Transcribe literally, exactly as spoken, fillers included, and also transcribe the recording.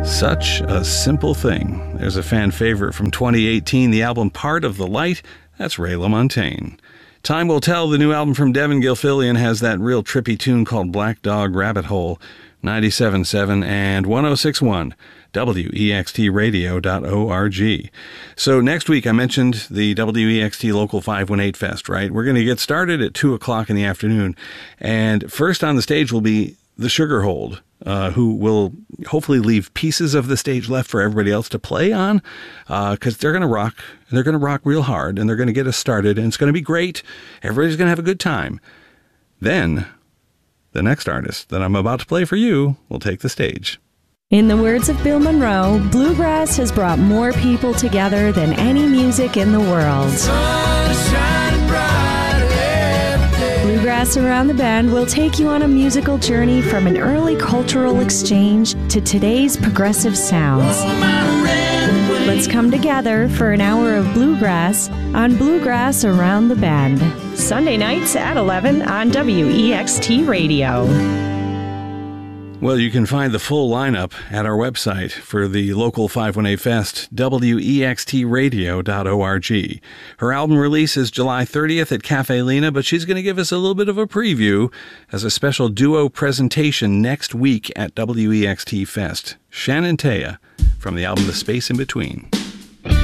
Such a simple thing. There's a fan favorite from twenty eighteen, the album Part of the Light. That's Ray LaMontagne. Time Will Tell, the new album from Devin Gilfillian, has that real trippy tune called Black Dog Rabbit Hole. ninety-seven point seven and one oh six point one, W E X T radio dot org. So next week, I mentioned the W E X T Local five one eight Fest, right? We're going to get started at two o'clock in the afternoon. And first on the stage will be the Sugarhold, uh, who will hopefully leave pieces of the stage left for everybody else to play on, because uh, they're going to rock, and they're going to rock real hard, and they're going to get us started, and it's going to be great. Everybody's going to have a good time. Then the next artist that I'm about to play for you will take the stage. In the words of Bill Monroe, bluegrass has brought more people together than any music in the world. Bluegrass Around the Bend will take you on a musical journey from an early cultural exchange to today's progressive sounds. Let's come together for an hour of bluegrass on Bluegrass Around the Bend. Sunday nights at eleven on W E X T Radio. Well, you can find the full lineup at our website for the Local five one eight Fest, W E X T radio dot org. Her album release is July thirtieth at Cafe Lena, but she's going to give us a little bit of a preview as a special duo presentation next week at W E X T Fest. Shannon Taya from the album The Space in Between.